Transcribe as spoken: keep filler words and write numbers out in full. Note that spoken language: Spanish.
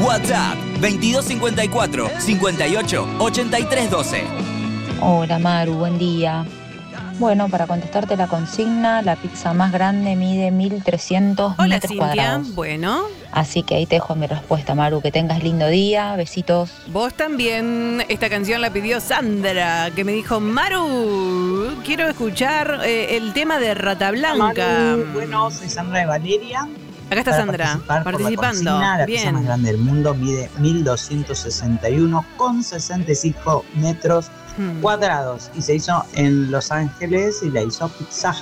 WhatsApp veintidós cincuenta y cuatro, cincuenta y ocho, ochenta y tres doce. Hola Maru, buen día. Bueno, para contestarte la consigna, la pizza más grande mide mil trescientos Hola, metros Cintia. cuadrados. Bueno, Así que ahí te dejo mi respuesta, Maru. Que tengas lindo día, besitos. vos también. Esta canción la pidió Sandra, que me dijo, Maru, quiero escuchar eh, el tema de Rata Blanca. Maru, bueno, soy Sandra de Valeria. Acá está Para Sandra, participar por participando. La, consigna, la Bien. pizza más grande del mundo mide mil doscientos sesenta y uno coma sesenta y cinco metros Hmm. cuadrados y se hizo en Los Ángeles y la hizo Pizza Hut.